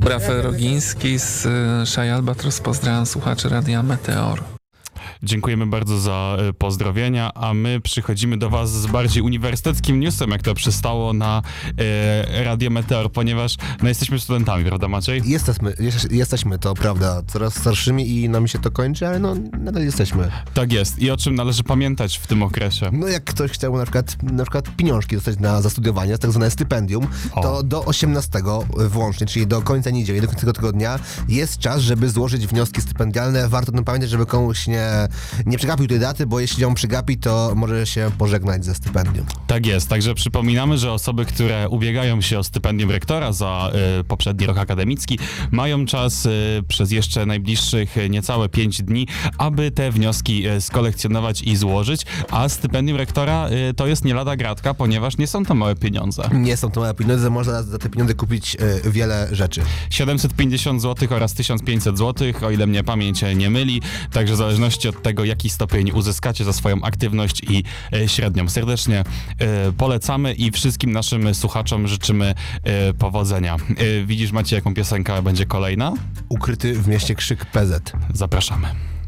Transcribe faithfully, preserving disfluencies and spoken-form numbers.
Rafael Rogiński z y, Szaj Albatros. Pozdrawiam słuchaczy Radia Meteor. Dziękujemy bardzo za y, pozdrowienia, a my przychodzimy do was z bardziej uniwersyteckim newsem, jak to przystało na y, Radio Meteor, ponieważ no, jesteśmy studentami, prawda Maciej? Jesteśmy, jest, jesteśmy, to prawda, coraz starszymi i nam się to kończy, ale no nadal jesteśmy. Tak jest. I o czym należy pamiętać w tym okresie? No jak ktoś chciał na przykład, na przykład pieniążki dostać na zastudiowanie, tak zwane stypendium, O. to do osiemnastego włącznie, czyli do końca niedzieli, do końca tego tygodnia jest czas, żeby złożyć wnioski stypendialne. Warto o tym pamiętać, żeby komuś nie, nie przegapił tej daty, bo jeśli ją przegapi, to może się pożegnać ze stypendium. Tak jest, także przypominamy, że osoby, które ubiegają się o stypendium rektora za y, poprzedni rok akademicki, mają czas y, przez jeszcze najbliższych y, niecałe pięć dni, aby te wnioski y, skolekcjonować i złożyć, a stypendium rektora y, to jest nie lada gratka, ponieważ nie są to małe pieniądze. Nie są to małe pieniądze, można za te pieniądze kupić y, wiele rzeczy. siedemset pięćdziesiąt złotych oraz tysiąc pięćset złotych, o ile mnie pamięć nie myli, także w zależności od tego, jaki stopień uzyskacie za swoją aktywność i y, średnią. Serdecznie y, polecamy i wszystkim naszym słuchaczom życzymy y, powodzenia. Y, widzisz Macie, jaką piosenka będzie kolejna? Ukryty w mieście krzyk P Z. Zapraszamy.